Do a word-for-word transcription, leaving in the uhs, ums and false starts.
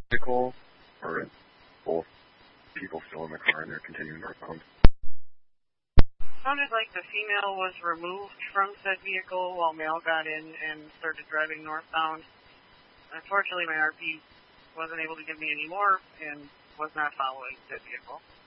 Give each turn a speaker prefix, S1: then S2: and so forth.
S1: vehicle, or is both people still in the car and they're continuing northbound?
S2: Sounded like the female was removed from said vehicle while male got in and started driving northbound. Unfortunately, my R P wasn't able to give me any more and was not following said vehicle.